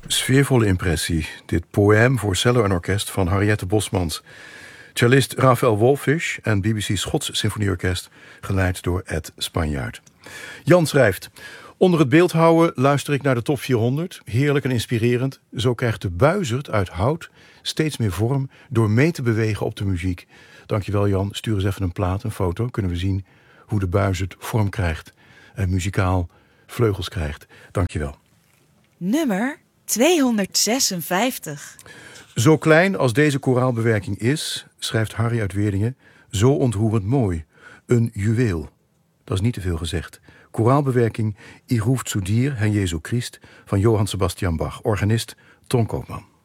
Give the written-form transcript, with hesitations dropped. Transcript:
Sfeervolle impressie. Dit poëm voor cello en orkest van Henriette Bosmans. Cellist Raphael Wolfish en BBC Schots Symfonieorkest, geleid door Ed Spanjaard. Jan schrijft: onder het beeldhouwen luister ik naar de top 400. Heerlijk en inspirerend. Zo krijgt de buizerd uit hout steeds meer vorm door mee te bewegen op de muziek. Dankjewel Jan. Stuur eens even een plaat, een foto. Kunnen we zien hoe de buizerd vorm krijgt en muzikaal vleugels krijgt. Dankjewel. Nummer 256. Zo klein als deze koraalbewerking is, schrijft Harry uit Weerdingen, zo ontroerend mooi. Een juweel. Dat is niet te veel gezegd. Koraalbewerking Ich ruft zu dir, Herr Jesu Christ, van Johann Sebastian Bach. Organist Ton Koopman.